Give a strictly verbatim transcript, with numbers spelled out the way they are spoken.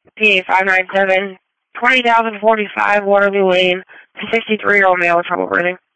P A five nine seven, twenty thousand forty-five Waterloo Lane, a sixty-three-year-old male with trouble breathing.